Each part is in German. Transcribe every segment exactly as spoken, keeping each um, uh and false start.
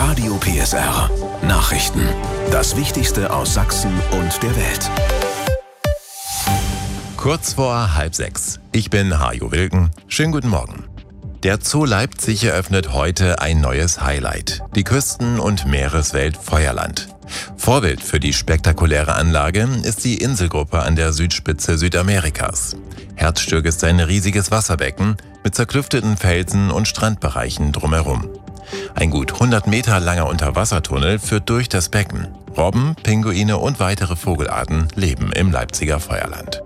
Radio P S R Nachrichten. Das Wichtigste aus Sachsen und der Welt. Kurz vor halb sechs. Ich bin Hajo Wilken. Schönen guten Morgen. Der Zoo Leipzig eröffnet heute ein neues Highlight. Die Küsten- und Meereswelt Feuerland. Vorbild für die spektakuläre Anlage ist die Inselgruppe an der Südspitze Südamerikas. Herzstück ist ein riesiges Wasserbecken mit zerklüfteten Felsen und Strandbereichen drumherum. Ein gut hundert Meter langer Unterwassertunnel führt durch das Becken. Robben, Pinguine und weitere Vogelarten leben im Leipziger Feuerland.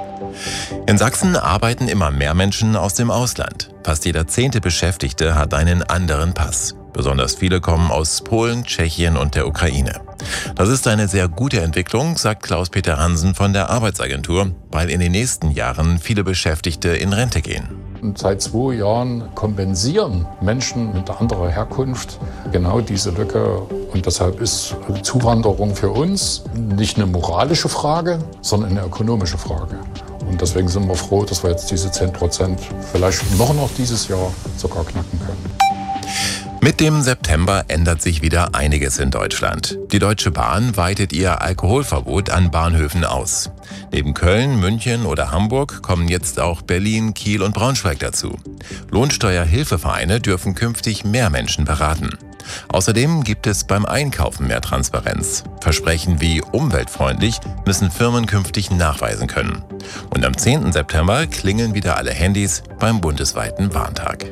In Sachsen arbeiten immer mehr Menschen aus dem Ausland. Fast jeder zehnte Beschäftigte hat einen anderen Pass. Besonders viele kommen aus Polen, Tschechien und der Ukraine. Das ist eine sehr gute Entwicklung, sagt Klaus-Peter Hansen von der Arbeitsagentur, weil in den nächsten Jahren viele Beschäftigte in Rente gehen. Und seit zwei Jahren kompensieren Menschen mit anderer Herkunft genau diese Lücke. Und deshalb ist Zuwanderung für uns nicht eine moralische Frage, sondern eine ökonomische Frage. Und deswegen sind wir froh, dass wir jetzt diese zehn Prozent vielleicht noch noch dieses Jahr sogar knacken können. Mit dem September ändert sich wieder einiges in Deutschland. Die Deutsche Bahn weitet ihr Alkoholverbot an Bahnhöfen aus. Neben Köln, München oder Hamburg kommen jetzt auch Berlin, Kiel und Braunschweig dazu. Lohnsteuerhilfevereine dürfen künftig mehr Menschen beraten. Außerdem gibt es beim Einkaufen mehr Transparenz. Versprechen wie umweltfreundlich müssen Firmen künftig nachweisen können. Und am zehnten September klingeln wieder alle Handys beim bundesweiten Warntag.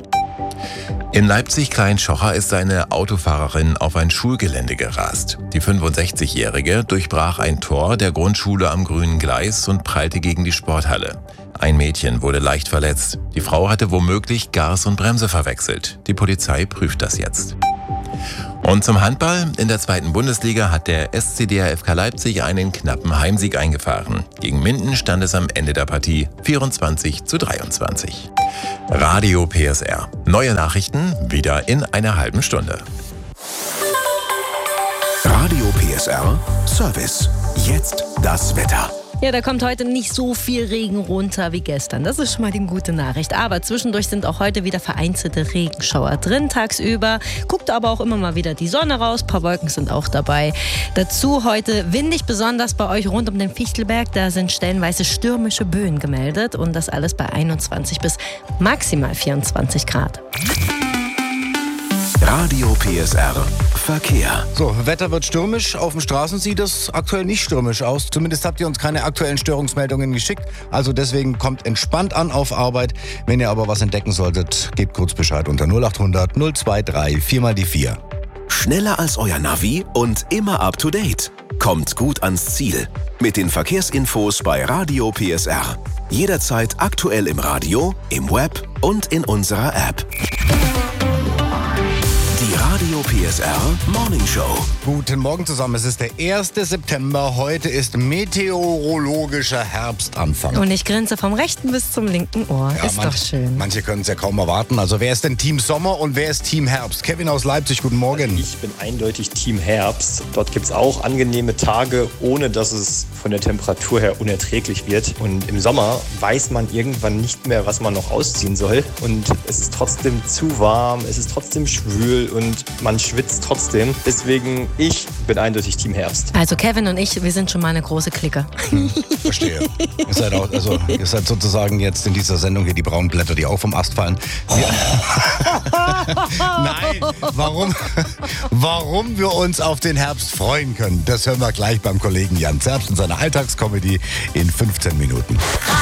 In Leipzig-Klein-Schocher ist eine Autofahrerin auf ein Schulgelände gerast. Die fünfundsechzigjährige durchbrach ein Tor der Grundschule am grünen Gleis und prallte gegen die Sporthalle. Ein Mädchen wurde leicht verletzt. Die Frau hatte womöglich Gas und Bremse verwechselt. Die Polizei prüft das jetzt. Und zum Handball. In der zweiten Bundesliga hat der S C D H F K Leipzig einen knappen Heimsieg eingefahren. Gegen Minden stand es am Ende der Partie vierundzwanzig zu dreiundzwanzig. Radio P S R. Neue Nachrichten wieder in einer halben Stunde. Radio P S R Service. Jetzt das Wetter. Ja, da kommt heute nicht so viel Regen runter wie gestern. Das ist schon mal die gute Nachricht. Aber zwischendurch sind auch heute wieder vereinzelte Regenschauer drin tagsüber. Guckt aber auch immer mal wieder die Sonne raus. Ein paar Wolken sind auch dabei. Dazu heute windig, besonders bei euch rund um den Fichtelberg. Da sind stellenweise stürmische Böen gemeldet. Und das alles bei einundzwanzig bis maximal vierundzwanzig Grad. Radio P S R Verkehr. So, Wetter wird stürmisch. Auf den Straßen sieht es aktuell nicht stürmisch aus. Zumindest habt ihr uns keine aktuellen Störungsmeldungen geschickt. Also deswegen kommt entspannt an auf Arbeit. Wenn ihr aber was entdecken solltet, gebt kurz Bescheid unter null acht hundert null zwei drei vier mal die vier. Schneller als euer Navi und immer up to date. Kommt gut ans Ziel. Mit den Verkehrsinfos bei Radio P S R. Jederzeit aktuell im Radio, im Web und in unserer App. Die Radio P S R Morning Show. Guten Morgen zusammen. Es ist der erste September. Heute ist meteorologischer Herbstanfang. Und ich grinse vom rechten bis zum linken Ohr. Ja, ist manch, doch schön. Manche können es ja kaum erwarten. Also wer ist denn Team Sommer und wer ist Team Herbst? Kevin aus Leipzig, guten Morgen. Ich bin eindeutig Team Herbst. Dort gibt es auch angenehme Tage, ohne dass es von der Temperatur her unerträglich wird. Und im Sommer weiß man irgendwann nicht mehr, was man noch ausziehen soll. Und es ist trotzdem zu warm, es ist trotzdem schwül und man schwitzt trotzdem. Deswegen, ich bin eindeutig Team Herbst. Also Kevin und ich, wir sind schon mal eine große Clique. Hm, verstehe. Ihr seid, auch, also, ihr seid sozusagen jetzt in dieser Sendung hier die braunen Blätter, die auch vom Ast fallen. Oh. Nein, warum, warum wir uns auf den Herbst freuen können, das hören wir gleich beim Kollegen Jan Zerbst in seiner Alltagscomedy in fünfzehn Minuten.